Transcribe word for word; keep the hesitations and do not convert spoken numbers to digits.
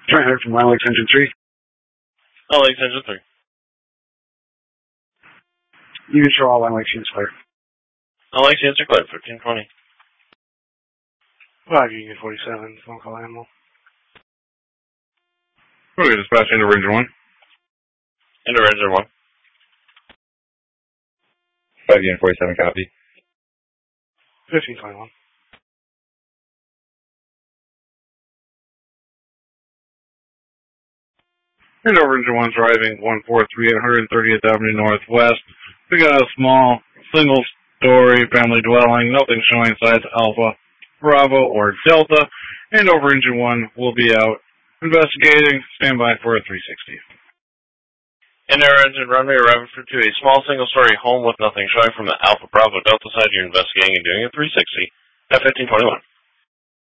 Trent Hood from Line Lakes Engine three. Line Lakes Engine three. You can show all Line Lakes units clear. Line Lakes units are clear, fifteen twenty. five Union forty-seven, phone call animal. Okay, dispatch into Ranger one. Into Ranger one. five Union forty-seven, copy. fifteen twenty-one. And over Ranger one driving one four three eight one thirtieth Avenue Northwest. We got a small, single-story family dwelling, nothing showing signs Alpha, Bravo, or Delta. And over Engine one will be out investigating. Stand by for a three sixty. In our engine runway, arriving to a small single-story home with nothing showing from the Alpha Bravo Delta side. You're investigating and doing a three sixty at fifteen twenty-one.